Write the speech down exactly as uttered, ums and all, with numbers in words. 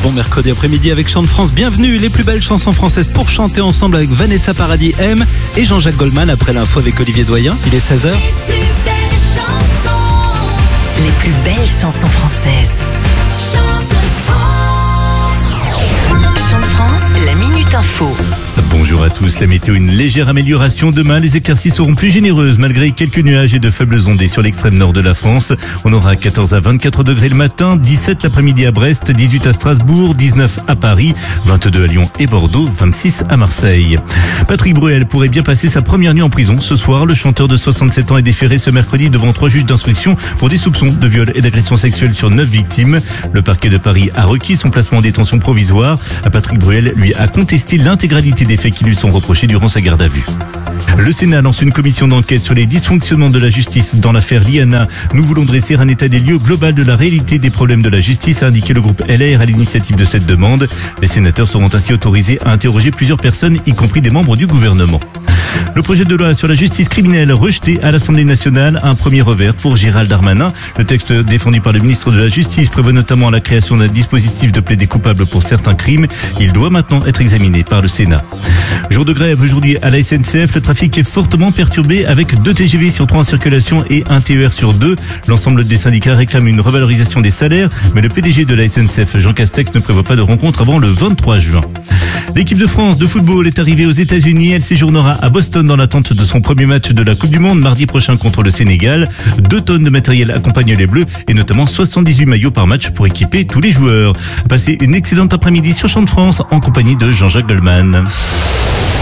Bon mercredi après-midi avec Chant de France. Bienvenue, les plus belles chansons françaises pour chanter ensemble avec Vanessa Paradis M et Jean-Jacques Goldman après l'info avec Olivier Doyen. Il est seize heures. Les plus belles chansons. Les plus belles chansons françaises. Chant de France. Chant de France, la Minute Info. Bonjour à tous, la météo, une légère amélioration. Demain, les éclaircies seront plus généreuses malgré quelques nuages et de faibles ondées sur l'extrême nord de la France. On aura quatorze à vingt-quatre degrés le matin, dix-sept l'après-midi à Brest, dix-huit à Strasbourg, dix-neuf à Paris, vingt-deux à Lyon et Bordeaux, vingt-six à Marseille. Patrick Bruel pourrait bien passer sa première nuit en prison. Ce soir, le chanteur de soixante-sept ans est déféré ce mercredi devant trois juges d'instruction pour des soupçons de viol et d'agression sexuelle sur neuf victimes. Le parquet de Paris a requis son placement en détention provisoire. Patrick Bruel lui a contesté l'intégralité des faits qui lui sont reprochés durant sa garde à vue. Le Sénat lance une commission d'enquête sur les dysfonctionnements de la justice dans l'affaire Liana. Nous voulons dresser un état des lieux global de la réalité des problèmes de la justice, a indiqué le groupe L R à l'initiative de cette demande. Les sénateurs seront ainsi autorisés à interroger plusieurs personnes, y compris des membres du gouvernement. Le projet de loi sur la justice criminelle rejeté à l'Assemblée nationale, un premier revers pour Gérald Darmanin. Le texte défendu par le ministre de la Justice prévoit notamment la création d'un dispositif de plaidé coupable pour certains crimes. Il doit maintenant être examiné par le Sénat. Jour de grève aujourd'hui à la S N C F, le trafic est fortement perturbé avec deux T G V sur trois en circulation et un T E R sur deux. L'ensemble des syndicats réclament une revalorisation des salaires, mais le P D G de la S N C F, Jean Castex, ne prévoit pas de rencontre avant le vingt-trois juin. L'équipe de France de football est arrivée aux États-Unis. Elle séjournera à Boston dans l'attente de son premier match de la Coupe du Monde mardi prochain contre le Sénégal. Deux tonnes de matériel accompagnent les Bleus et notamment soixante-dix-huit maillots par match pour équiper tous les joueurs. Passez une excellente après-midi sur Chant de France en compagnie de Jean-Jacques Goldman.